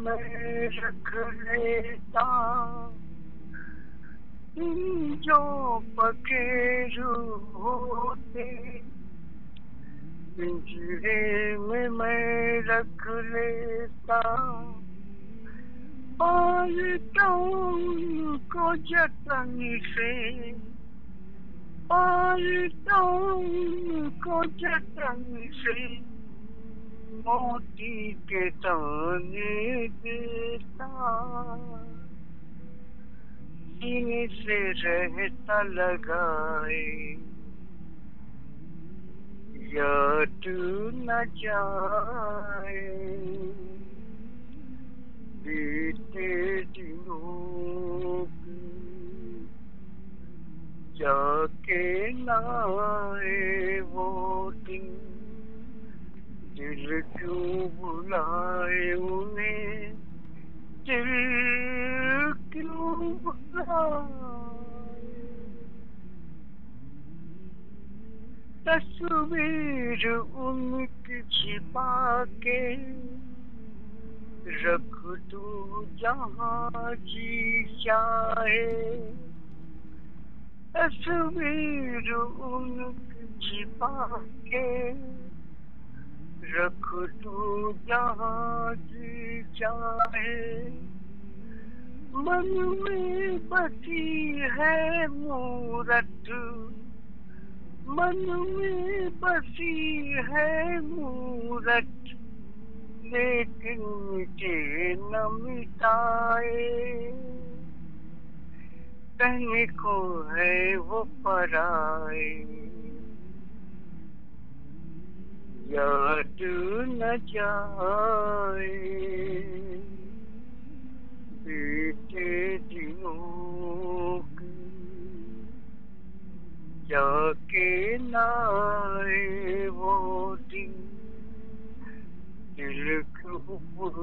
मैं रख लेता जो पखेरु होते, पिंजरे में मैं रख लेता, पालता उनको जतन से, पालता उनको जतन से, मोती के दाने देता, सीने से रहता लगाए, याद न जाए बीते दिनों की, जाके ना आए वो दिन, दिल क्यों बुलाए उन्हें, दिल क्यों बुलाए। तस्वीर उनकी छिपा के रख दूं जहाँ जी चाहे, तस्वीर उनकी छिपा के रख दूं जहाँ जी चाहे, मन में बसी है मूरत, मन में बसी है मूरत, लेकिन मुझे न मिटाए, कहने को है वो पराए, याद न जाए बीते दिनों की, जाके ना आए वो दिन, दिल क्यों